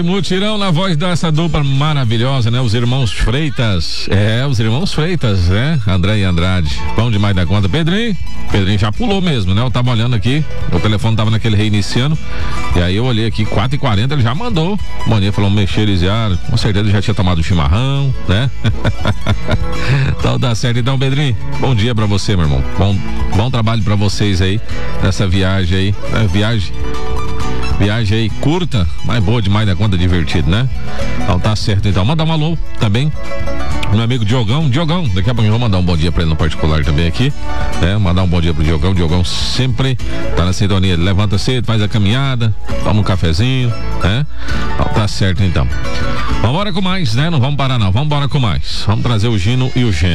aí, mutirão na voz dessa dupla maravilhosa, né? Os irmãos Freitas. Os irmãos Freitas, né? André e Andrade. Bom demais da conta. Pedrinho já pulou mesmo, né? Eu tava olhando aqui, o telefone tava naquele reiniciando. E aí eu olhei aqui, 4h40, ele já mandou. Moninha falou, mexeriziar. Com certeza ele já tinha tomado chimarrão, né? Então dá certo. Então, Pedrinho, bom dia pra você, meu irmão. Bom trabalho pra vocês aí, nessa viagem aí. Viagem aí curta, mas boa demais da conta, divertido, né? Então tá certo, então. Mandar um alô também meu amigo Diogão, daqui a pouco eu vou mandar um bom dia pra ele no particular também aqui, né? Mandar um bom dia pro Diogão sempre tá na sintonia, ele levanta cedo, faz a caminhada, toma um cafezinho, né? Então, tá certo, então. Vambora com mais, né? Não vamos parar não, vambora com mais. Vamos trazer o Gino e o Gênio.